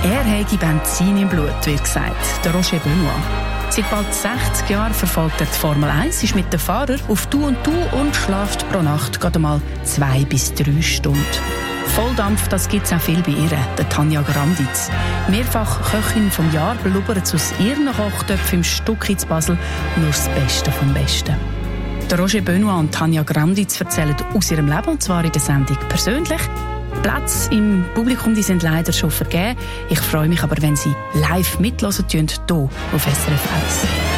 Er habe Benzin im Blut, wird gesagt, der Roger Benoit. Seit bald 60 Jahren verfolgt er die Formel 1, ist mit den Fahrern auf Du und schläft pro Nacht gerade mal 2 bis 3 Stunden. Volldampf, das gibt es auch viel bei ihr, der Tanja Granditz. Mehrfach Köchin vom Jahr blubbert aus ihren Kochtöpfen im Stucki zu Basel nur das Beste vom Besten. Der Roger Benoit und Tanja Granditz erzählen aus ihrem Leben, und zwar in der Sendung persönlich. Plätze im Publikum, die sind leider schon vergeben. Ich freue mich aber, wenn Sie live mithören hier auf SRF 1.